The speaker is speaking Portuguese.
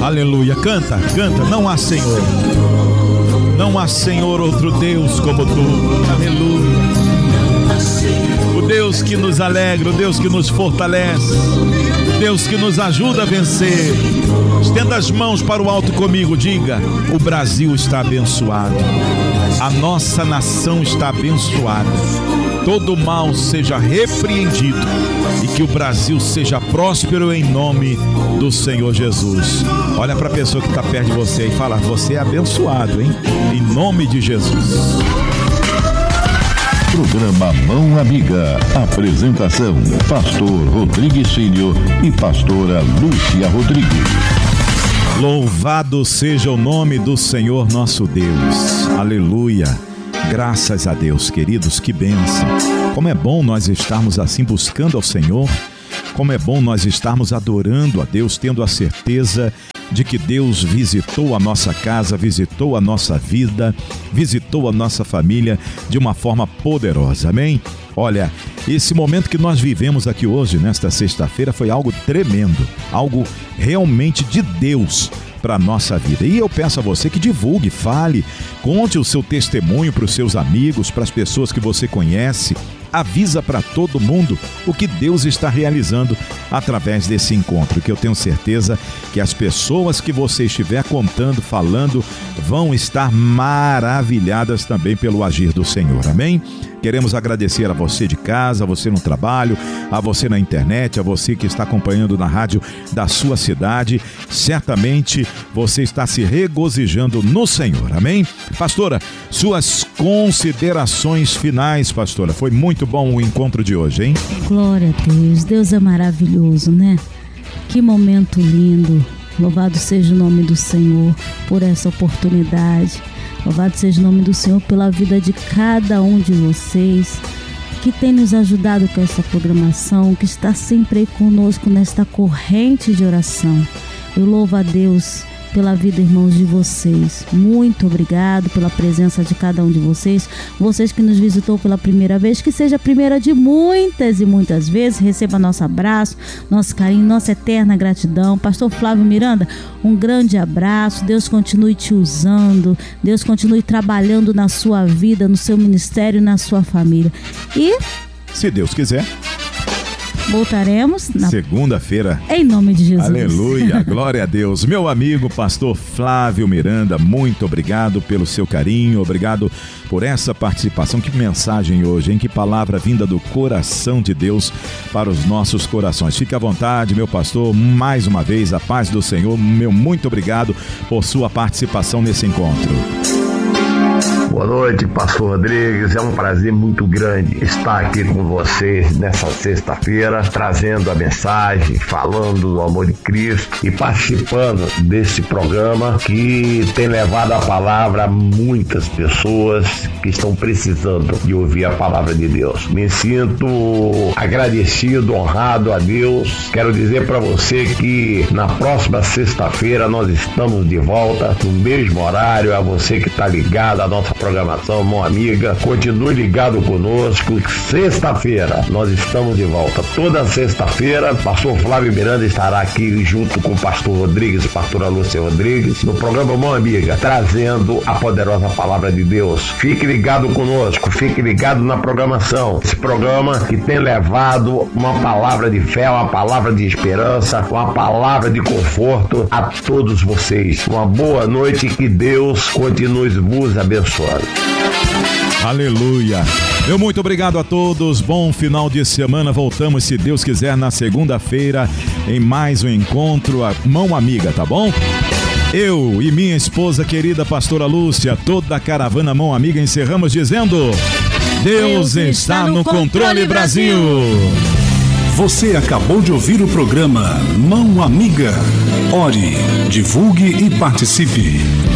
Aleluia. Canta, canta. Não há Senhor. Não há Senhor outro Deus como tu. Aleluia. O Deus que nos alegra, o Deus que nos fortalece, o Deus que nos ajuda a vencer. Estenda as mãos para o alto comigo, diga: o Brasil está abençoado, a nossa nação está abençoada, todo mal seja repreendido e que o Brasil seja próspero em nome do Senhor Jesus. Olha para a pessoa que está perto de você e fala: você é abençoado, hein? Em nome de Jesus. Programa Mão Amiga. Apresentação: Pastor Rodrigues Filho e Pastora Lúcia Rodrigues. Louvado seja o nome do Senhor nosso Deus. Aleluia. Graças a Deus, queridos, que bênção. Como é bom nós estarmos assim buscando ao Senhor. Como é bom nós estarmos adorando a Deus, tendo a certeza de que Deus visitou a nossa casa, visitou a nossa vida, visitou a nossa família de uma forma poderosa, amém? Olha, esse momento que nós vivemos aqui hoje, nesta sexta-feira, foi algo tremendo, algo realmente de Deus para a nossa vida. E eu peço a você que divulgue, fale, conte o seu testemunho para os seus amigos, para as pessoas que você conhece. Avisa para todo mundo o que Deus está realizando através desse encontro, que eu tenho certeza que as pessoas que você estiver contando, falando, vão estar maravilhadas também pelo agir do Senhor, amém? Queremos agradecer a você de casa, a você no trabalho, a você na internet, a você que está acompanhando na rádio da sua cidade. Certamente você está se regozijando no Senhor, amém? Pastora, suas considerações finais, pastora. Foi muito bom o encontro de hoje, hein? Glória a Deus, Deus é maravilhoso, né? Que momento lindo. Louvado seja o nome do Senhor por essa oportunidade. Louvado seja o nome do Senhor pela vida de cada um de vocês que tem nos ajudado com essa programação, que está sempre aí conosco nesta corrente de oração. Eu louvo a Deus pela vida, irmãos, de vocês. Muito obrigado pela presença de cada um de vocês. Vocês que nos visitou pela primeira vez, que seja a primeira de muitas e muitas vezes. Receba nosso abraço, nosso carinho, nossa eterna gratidão. Pastor Flávio Miranda, um grande abraço. Deus continue te usando. Deus continue trabalhando na sua vida, no seu ministério e na sua família. E, se Deus quiser, voltaremos na segunda-feira. Em nome de Jesus. Aleluia, glória a Deus. Meu amigo pastor Flávio Miranda, muito obrigado pelo seu carinho, obrigado por essa participação. Que mensagem hoje, hein? Que palavra vinda do coração de Deus para os nossos corações. Fique à vontade, meu pastor, mais uma vez, a paz do Senhor. Meu muito obrigado por sua participação nesse encontro. Boa noite, pastor Rodrigues. É um prazer muito grande estar aqui com vocês nessa sexta-feira, trazendo a mensagem, falando do amor de Cristo e participando desse programa que tem levado a palavra a muitas pessoas que estão precisando de ouvir a palavra de Deus. Me sinto agradecido, honrado a Deus. Quero dizer para você que na próxima sexta-feira nós estamos de volta no mesmo horário. A você que está ligado à nossa programação, Mão Amiga, continue ligado conosco. Sexta-feira nós estamos de volta. Toda sexta-feira, pastor Flávio Miranda estará aqui junto com o pastor Rodrigues e pastora Lúcia Rodrigues no programa Mão Amiga, trazendo a poderosa palavra de Deus. Fique ligado conosco, fique ligado na programação. Esse programa que tem levado uma palavra de fé, uma palavra de esperança, uma palavra de conforto a todos vocês. Uma boa noite e que Deus continue vos abençoando. Aleluia. Meu muito obrigado a todos. Bom final de semana. Voltamos, se Deus quiser, na segunda-feira em mais um encontro, a Mão Amiga, tá bom? Eu e minha esposa querida pastora Lúcia, toda a caravana Mão Amiga, encerramos dizendo: Deus está no controle, Brasil. Você acabou de ouvir o programa Mão Amiga. Ore, divulgue e participe.